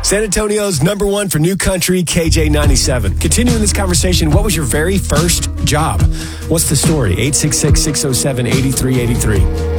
San Antonio's number one for new country, KJ97. Continuing this conversation, what was your very first job? What's the story? 866-607-8383.